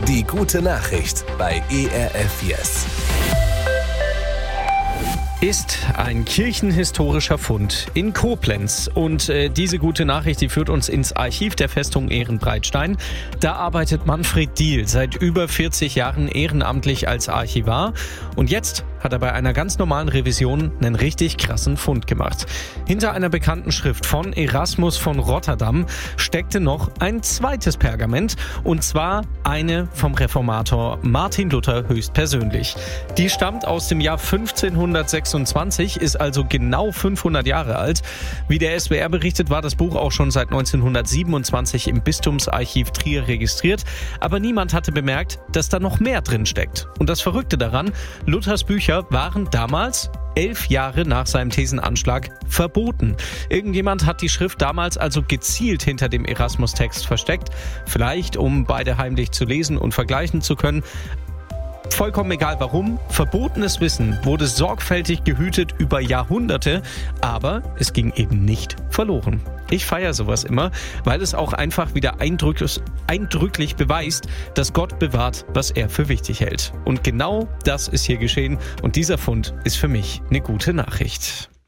Die gute Nachricht bei ERF Yes. Ist ein kirchenhistorischer Fund in Koblenz. Und diese gute Nachricht, die führt uns ins Archiv der Festung Ehrenbreitstein. Da arbeitet Manfred Diehl seit über 40 Jahren ehrenamtlich als Archivar. Und jetzt hat er bei einer ganz normalen Revision einen richtig krassen Fund gemacht. Hinter einer bekannten Schrift von Erasmus von Rotterdam steckte noch ein zweites Pergament, und zwar eine vom Reformator Martin Luther höchstpersönlich. Die stammt aus dem Jahr 1526, ist also genau 500 Jahre alt. Wie der SWR berichtet, war das Buch auch schon seit 1927 im Bistumsarchiv Trier registriert, aber niemand hatte bemerkt, dass da noch mehr drin steckt. Und das Verrückte daran, Luthers Bücher waren damals 11 Jahre nach seinem Thesenanschlag verboten. Irgendjemand hat die Schrift damals also gezielt hinter dem Erasmus-Text versteckt, vielleicht um beide heimlich zu lesen und vergleichen zu können. Vollkommen egal warum, verbotenes Wissen wurde sorgfältig gehütet über Jahrhunderte, aber es ging eben nicht verloren. Ich feiere sowas immer, weil es auch einfach wieder eindrücklich beweist, dass Gott bewahrt, was er für wichtig hält. Und genau das ist hier geschehen, und dieser Fund ist für mich eine gute Nachricht.